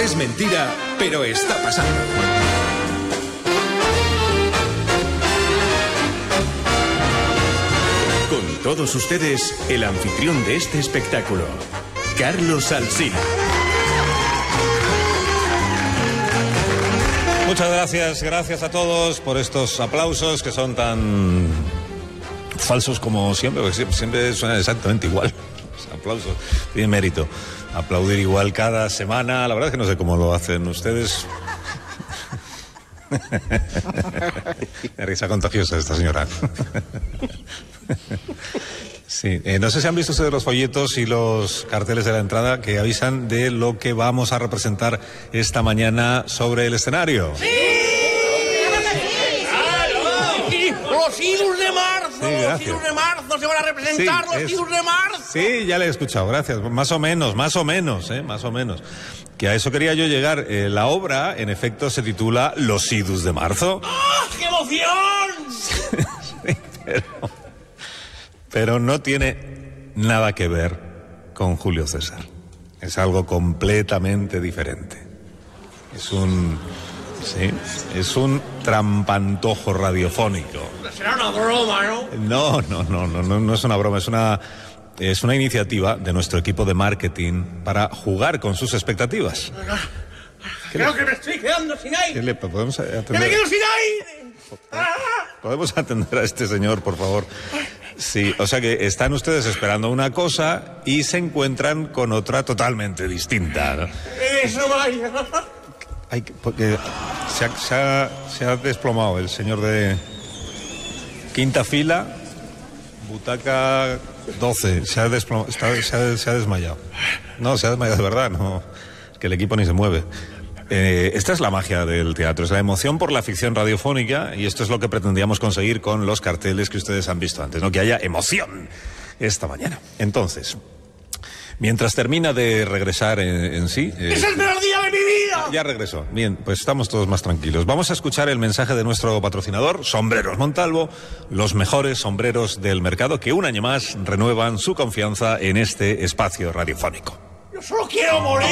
Es mentira, pero está pasando. Con todos ustedes, el anfitrión de este espectáculo, Carlos Alsina. Muchas gracias a todos por estos aplausos que son tan falsos como siempre, porque siempre suenan exactamente igual. Los aplausos tienen mérito. Aplaudir igual cada semana, la verdad es que no sé cómo lo hacen ustedes. Qué risa contagiosa esta señora. Sí, no sé si han visto ustedes los folletos y los carteles de la entrada que avisan de lo que vamos a representar esta mañana sobre el escenario. ¡Sí! Los idus de marzo, sí, los idus de marzo se van a representar, sí, los idus de marzo. Sí, ya le he escuchado, gracias. Más o menos. Que a eso quería yo llegar. La obra, en efecto, se titula Los idus de marzo. ¡Ah, qué emoción! Sí, pero no tiene nada que ver con Julio César. Es algo completamente diferente. Es un trampantojo radiofónico. Será una broma, ¿no? No es una broma, es una iniciativa de nuestro equipo de marketing para jugar con sus expectativas. Creo que me estoy quedando sin aire. ¿Podemos atender? ¡Que me quedo sin aire! ¿Podemos atender a este señor, por favor? Sí, o sea que están ustedes esperando una cosa y se encuentran con otra totalmente distinta, ¿no? ¡Eso vaya! Porque se ha desplomado el señor de quinta fila, butaca 12, se ha desmayado. No, se ha desmayado de verdad, no, que el equipo ni se mueve. Esta es la magia del teatro, es la emoción por la ficción radiofónica, y esto es lo que pretendíamos conseguir con los carteles que ustedes han visto antes, ¿no? Que haya emoción esta mañana. Entonces, mientras termina de regresar en sí... ¡Es el peor día de mi vida! Ya regresó. Bien, pues estamos todos más tranquilos. Vamos a escuchar el mensaje de nuestro patrocinador, Sombreros Montalvo, los mejores sombreros del mercado que un año más renuevan su confianza en este espacio radiofónico. ¡Yo solo quiero morir!